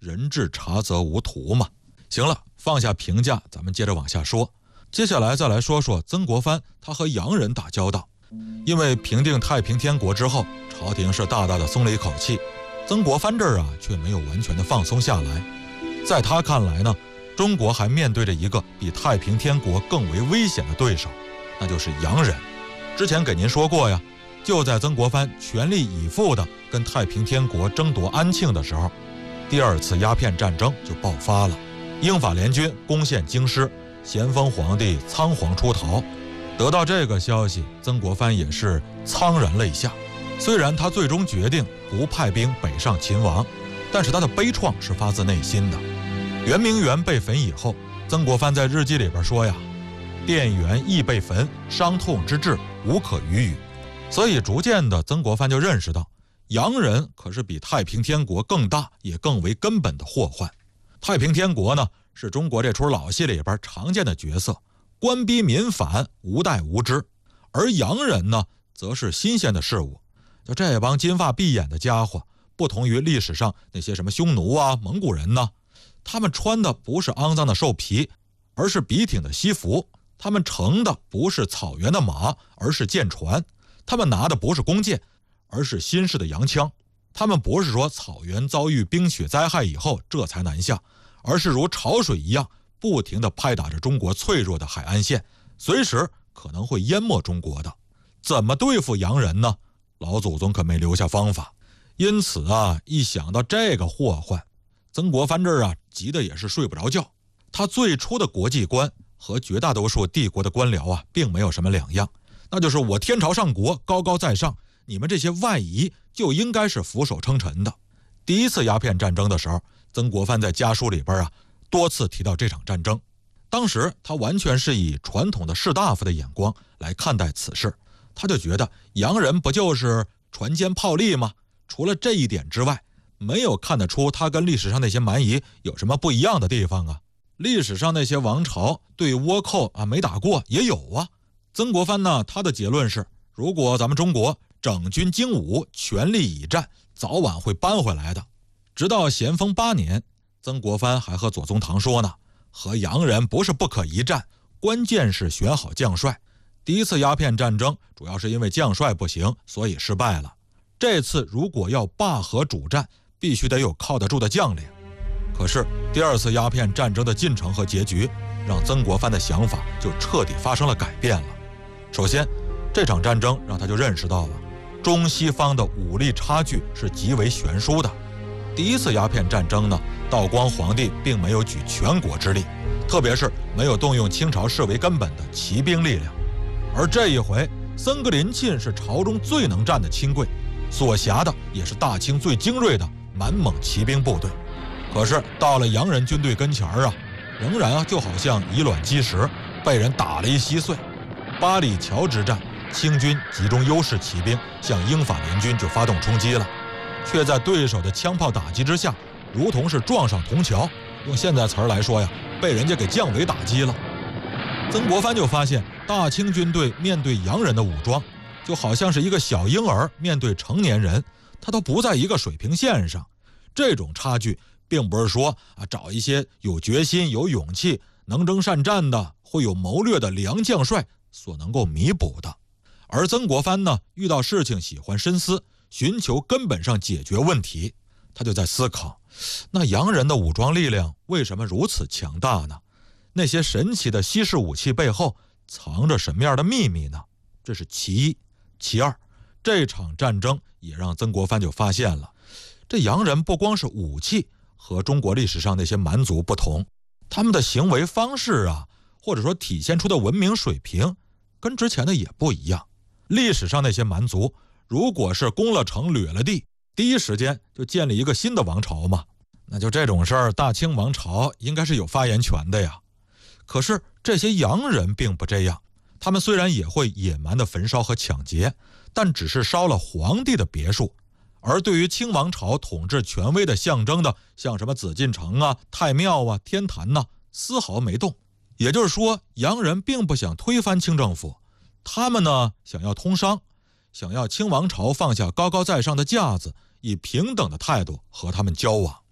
人至察则无徒嘛。行了，放下评价，咱们接着往下说。接下来再来说说曾国藩他和洋人打交道。因为平定太平天国之后，朝廷是大大的松了一口气，曾国藩这儿却没有完全的放松下来。在他看来呢，中国还面对着一个比太平天国更为危险的对手，那就是洋人。之前给您说过呀，就在曾国藩全力以赴的跟太平天国争夺安庆的时候，第二次鸦片战争就爆发了。英法联军攻陷京师，咸丰皇帝仓皇出逃。得到这个消息，曾国藩也是怆然泪下。虽然他最终决定不派兵北上勤王，但是他的悲怆是发自内心的。圆明园被焚以后，曾国藩在日记里边说呀，殿园亦被焚，伤痛之至无可语语。所以逐渐的，曾国藩就认识到，洋人可是比太平天国更大也更为根本的祸患。太平天国呢，是中国这出老戏里边常见的角色，官逼民反，无代无知。而洋人呢，则是新鲜的事物。就这帮金发碧眼的家伙，不同于历史上那些什么匈奴蒙古人呢，他们穿的不是肮脏的兽皮，而是笔挺的西服。他们乘的不是草原的马，而是舰船。他们拿的不是弓箭，而是新式的洋枪。他们不是说草原遭遇冰雪灾害以后这才南下，而是如潮水一样不停地拍打着中国脆弱的海岸线，随时可能会淹没中国的。怎么对付洋人呢？老祖宗可没留下方法。因此一想到这个祸患，曾国藩这儿急得也是睡不着觉。他最初的国际观和绝大多数帝国的官僚并没有什么两样，那就是我天朝上国高高在上，你们这些外夷就应该是俯首称臣的。第一次鸦片战争的时候，曾国藩在家书里边多次提到这场战争。当时他完全是以传统的士大夫的眼光来看待此事，他就觉得洋人不就是船坚炮利吗？除了这一点之外，没有看得出他跟历史上那些蛮夷有什么不一样的地方啊。历史上那些王朝对倭寇没打过也有啊。曾国藩呢，他的结论是，如果咱们中国整军精武，全力以战，早晚会扳回来的。直到咸丰8年，曾国藩还和左宗棠说呢，和洋人不是不可一战，关键是选好将帅。第一次鸦片战争主要是因为将帅不行，所以失败了。这次如果要拔河主战，必须得有靠得住的将领。可是第二次鸦片战争的进程和结局，让曾国藩的想法就彻底发生了改变了。首先，这场战争让他就认识到了中西方的武力差距是极为悬殊的。第一次鸦片战争呢，道光皇帝并没有举全国之力，特别是没有动用清朝视为根本的骑兵力量。而这一回，森格林沁是朝中最能战的亲贵，所辖的也是大清最精锐的满蒙骑兵部队。可是到了洋人军队跟前仍然就好像以卵击石，被人打了一稀碎。八里桥之战，清军集中优势骑兵向英法联军就发动冲击了，却在对手的枪炮打击之下，如同是撞上铜桥，用现在词儿来说被人家给降维打击了。曾国藩就发现，大清军队面对洋人的武装，就好像是一个小婴儿面对成年人，他都不在一个水平线上。这种差距并不是说找一些有决心、有勇气、能征善战的、会有谋略的良将帅所能够弥补的。而曾国藩呢，遇到事情喜欢深思，寻求根本上解决问题。他就在思考，那洋人的武装力量为什么如此强大呢？那些神奇的西式武器背后藏着什么样的秘密呢？这是其一。其二，这场战争也让曾国藩就发现了，这洋人不光是武器和中国历史上那些蛮族不同，他们的行为方式或者说体现出的文明水平跟之前的也不一样。历史上那些蛮族如果是攻了城掠了地，第一时间就建立一个新的王朝嘛，那就这种事儿，大清王朝应该是有发言权的呀。可是这些洋人并不这样，他们虽然也会野蛮的焚烧和抢劫，但只是烧了皇帝的别墅，而对于清王朝统治权威的象征的，像什么紫禁城太庙天坛丝毫没动。也就是说，洋人并不想推翻清政府，他们呢想要通商，想要清王朝放下高高在上的架子，以平等的态度和他们交往。